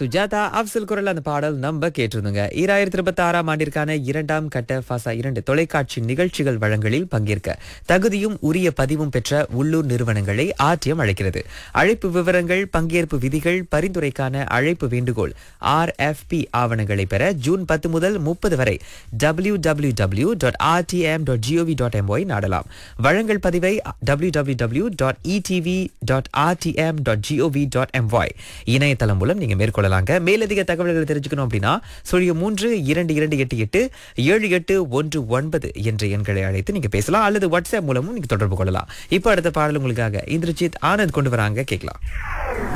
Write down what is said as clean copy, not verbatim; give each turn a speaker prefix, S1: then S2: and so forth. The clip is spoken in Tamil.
S1: சுஜாதா அப்சல் குரல் அந்த பாடல் நம்ம கேட்டிருந்தோங்க. 2026ஆம் ஆண்டிற்கான 2ஆம் கட்ட ஃபாசா 2 தொலைக்காட்சி நிகழ்ச்சிகள் வழங்கலில் பங்கேற்க தகுதியும் உரிய பதிவும் பெற்ற உள்ளூர் நிறுவனங்களை ஆர்டிஎம் அழைக்கிறது. அழைப்பு விவரங்கள், பங்கேற்பு விதிகள், பரிந்துரைக்கான அழைப்பு வேண்டுகோள், RFP ஆவணங்களை பெற ஜூன் 10 முதல் 30 வரை www.rtm.gov.my நாடலாம். வழங்கல் பதிவை www.etv.rtm.gov.my இணையதளம் மூலம் நீங்க மேற்கொள்ளலாங்க. மேலதிக தகவல்களை தெரிஞ்சுக்கணும் அப்படின்னா 0322887819 என்ற எண்களை அழைத்து நீங்க பேசலாம், அல்லது வாட்ஸ்அப் மூலமும் நீங்க தொடர்பு கொள்ளலாம். இப்ப அடுத்த பாடல் உங்களுக்காக இந்திரஜித் ஆனந்த் கொண்டு வராங்க, கேட்கலாம்.